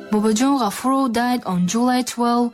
Bobojon Ghafurov died on July 12,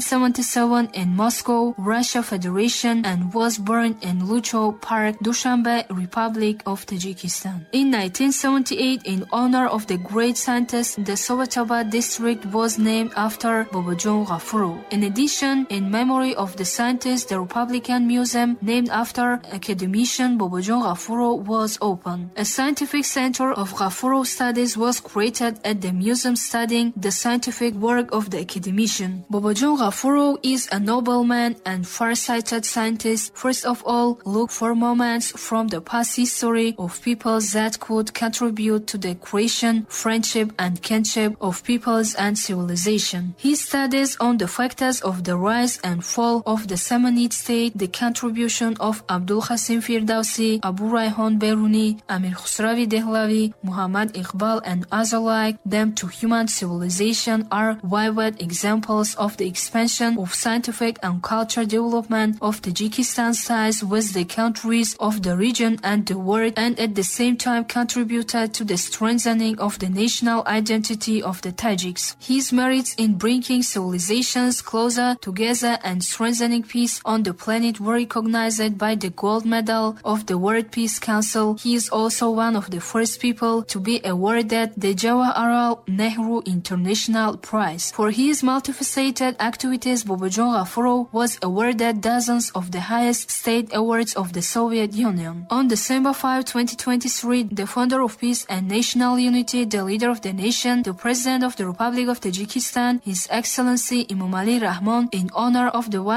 1977 in Moscow, Russia Federation, and was born in Lucho Park, Dushanbe, Republic of Tajikistan. In 1978, in honor of the great scientist, the Sovetobad district was named after Bobojon Ghafurov. In addition, in memory of the scientist, the Republican Museum, named after academician Bobojon Ghafurov, was opened. A scientific center of Ghafurov studies was created at the museum studying the scientific work of the academician. Bobojon Ghafurov is a nobleman and far-sighted scientist. First of all, look for moments from the past history of peoples that could contribute to the creation, friendship, and kinship of peoples and civilization. His studies on the factors of the rise and fall of the Samanid state, the contribution of Abdul Qasim Firdausi, Abu Rayhan Beruni, Amir Khusravi Dehlavi, Muhammad Iqbal, and others like them to human civilization are vivid examples of the expansion of scientific and cultural development of Tajikistan's ties with the countries of the region and the world, and at the same time contributed to the strengthening of the national identity of the Tajiks. His merits in bringing civilizations closer together and strengthening peace on the planet were recognized by the Gold Medal of the World Peace Council. He is also one of the first people to be awarded the Jawaharlal Nehru International Prize. For his multifaceted activities, Bobojon Ghafurov was awarded dozens of the highest state awards of the Soviet Union. On December 5, 2023, the founder of peace and national unity, the leader of the nation, the President of the Republic of Tajikistan, His Excellency Emomali Rahmon, in honor of the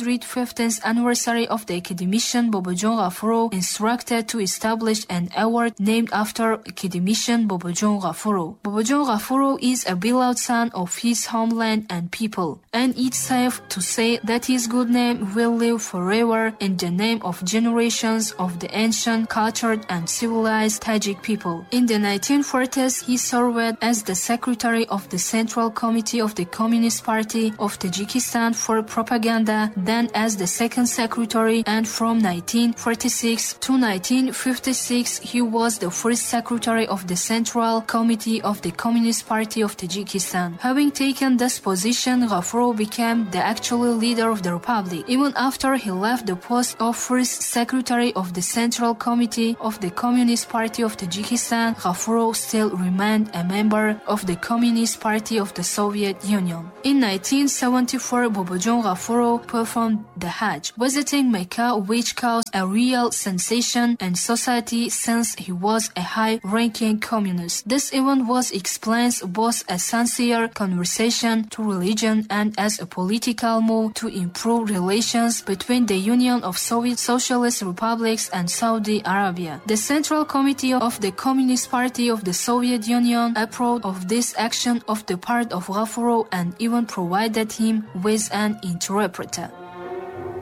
115th anniversary of the academician Bobojon Ghafurov, instructed to establish an award named after academician Bobojon Ghafurov. Bobojon Ghafurov is a beloved son of his homeland and people, and it's safe to say that his good name will live forever in the name of generations of the ancient, cultured, and civilized Tajik people. In the 1940s, he served as the secretary of the Central Committee of the Communist Party of Tajikistan for propaganda, then as the second secretary, and from 1946 to 1956 he was the first secretary of the Central Committee of the Communist Party of Tajikistan. Having taken this position, Ghafurov became the actual leader of the republic. Even after he left the post of first secretary of the Central Committee of the Communist Party of Tajikistan, Ghafurov still remained a member of the Communist Party of the Soviet Union. In 1974, Bobojon Ghafurov performed the Hajj, visiting Mecca, which caused a real sensation in society since he was a high-ranking communist. This event was explained both as sincere conversation to religion and as a political move to improve relations between the Union of Soviet Socialist Republics and Saudi Arabia. The Central Committee of the Communist Party of the Soviet Union approved of this action of the part of Ghafurov and even provided him with an interpreter.